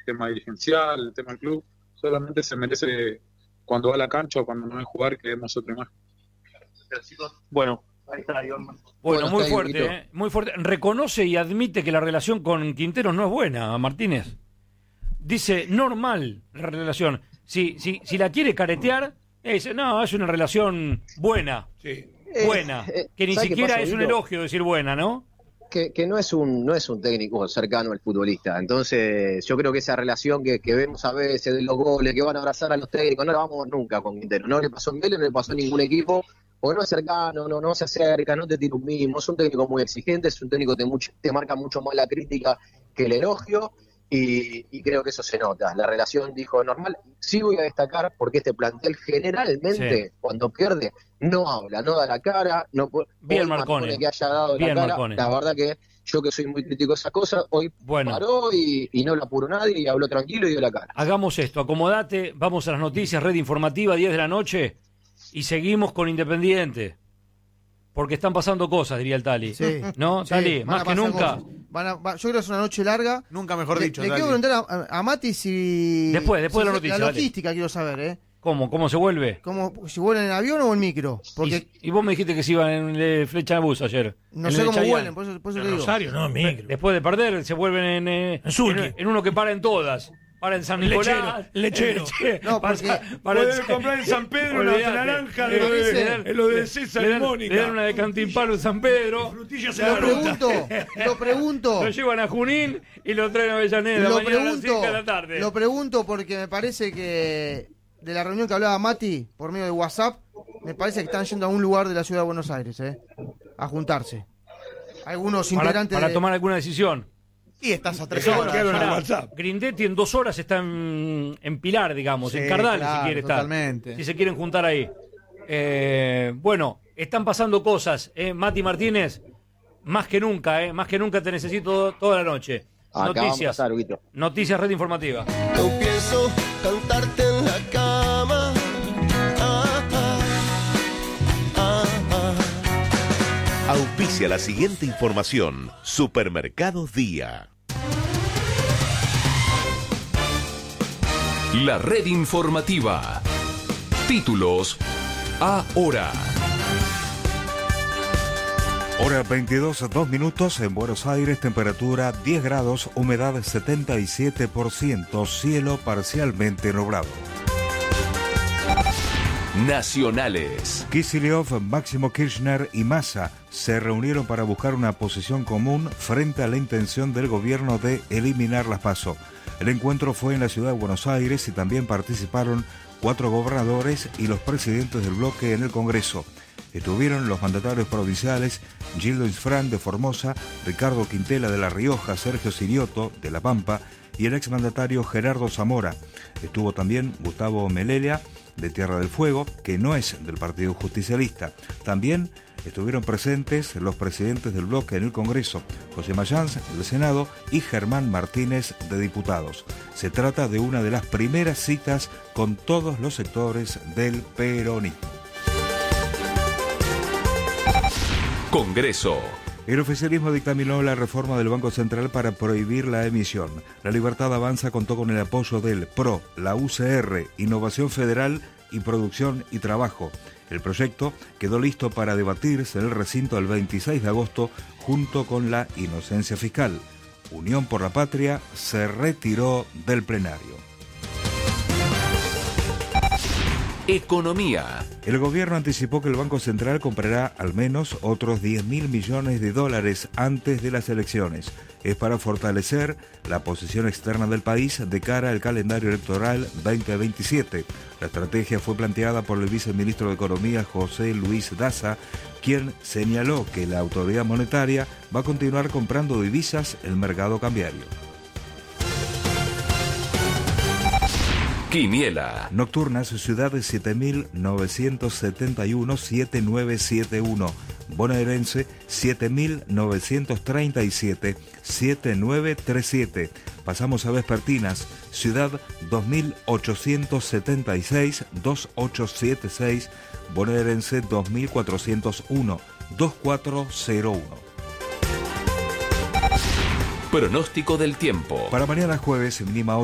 tema dirigencial, el tema del club. Solamente se merece cuando va a la cancha o cuando no es jugar que demos otra imagen. Bueno, ahí está, Iván. Bueno, muy fuerte, muy fuerte. Reconoce y admite que la relación con Quinteros no es buena, Martínez. Dice, normal la relación. Si la quiere caretear, es una relación buena. Sí. Buena. Que ni siquiera es un elogio decir buena, ¿no? Que no es un técnico cercano al futbolista. Entonces, yo creo que esa relación que vemos a veces de los goles, que van a abrazar a los técnicos, no la vamos a ver nunca con Quintero. No le pasó en Vélez, no le pasó a ningún equipo, porque no es cercano, no se acerca, no te tira un mimo. Es un técnico muy exigente, es un técnico que te marca mucho más la crítica que el elogio, y creo que eso se nota. La relación, dijo, normal. Sí voy a destacar, porque este plantel generalmente, cuando pierde, no habla, no da la cara, no bien Marcone que haya dado bien la cara. Marcone. La verdad que yo, que soy muy crítico de esas cosas, hoy paró y no lo apuró nadie y habló tranquilo y dio la cara. Hagamos esto, acomodate, vamos a las noticias, red informativa, 10 de la noche, y seguimos con Independiente. Porque están pasando cosas, diría el Tali. Sí. ¿No, sí, Tali? Más que nunca. Yo creo que es una noche larga. Nunca mejor dicho. Le quiero preguntar a Mati si... Después de la noticia. La logística quiero saber, ¿eh? ¿Cómo se vuelve? Si vuelan en avión o en micro. Porque... ¿Y vos me dijiste que se iban en flecha de bus ayer? No sé cómo vuelen, por eso te digo. Rosario, no, micro. Después de perder, se vuelven en uno que para en todas. Para en San Nicolás. Lechero. No, porque pueden comprar en San Pedro una naranja de lo de César y Mónica. Le dan una de Cantimpalo en San Pedro. Lo pregunto. Lo llevan a Junín y lo traen a Avellaneda mañana a las 5 de la tarde. Lo pregunto porque me parece que de la reunión que hablaba Mati por medio de WhatsApp, me parece que están yendo a un lugar de la ciudad de Buenos Aires, a juntarse. Algunos integrantes para tomar alguna decisión. Y estás a 3 horas. Grindetti en 2 horas está en Pilar, digamos, en Cardal, si quiere estar. Totalmente. Si se quieren juntar ahí. Bueno, están pasando cosas, Mati Martínez, más que nunca te necesito toda la noche. Noticias, red informativa. No pienso cantarte en la cama. Auspicia la siguiente información. Supermercados Día. La red informativa. Títulos ahora. Hora 22:02 en Buenos Aires, temperatura 10 grados, humedad 77%, cielo parcialmente nublado. Nacionales. Kicillof, Máximo Kirchner y Massa se reunieron para buscar una posición común frente a la intención del gobierno de eliminar las PASO. El encuentro fue en la ciudad de Buenos Aires y también participaron 4 gobernadores y los presidentes del bloque en el Congreso. Estuvieron los mandatarios provinciales Gildo Isfrán de Formosa, Ricardo Quintela de La Rioja, Sergio Sirioto de La Pampa y el exmandatario Gerardo Zamora. Estuvo también Gustavo Melella de Tierra del Fuego, que no es del Partido Justicialista. También estuvieron presentes los presidentes del bloque en el Congreso, José Mayans del Senado y Germán Martínez de Diputados. Se trata de una de las primeras citas con todos los sectores del peronismo. Congreso. El oficialismo dictaminó la reforma del Banco Central para prohibir la emisión. La Libertad Avanza contó con el apoyo del PRO, la UCR, Innovación Federal y Producción y Trabajo. El proyecto quedó listo para debatirse en el recinto el 26 de agosto junto con la inocencia fiscal. Unión por la Patria se retiró del plenario. Economía. El gobierno anticipó que el Banco Central comprará al menos otros 10.000 millones de dólares antes de las elecciones. Es para fortalecer la posición externa del país de cara al calendario electoral 2027. La estrategia fue planteada por el viceministro de Economía José Luis Daza, quien señaló que la autoridad monetaria va a continuar comprando divisas en el mercado cambiario. Quiniela. Nocturnas, Ciudad 7971-7971. Bonaerense 7937-7937. Pasamos a Vespertinas, Ciudad 2876-2876. Bonaerense 2401-2401. Pronóstico del tiempo. Para mañana jueves, mínima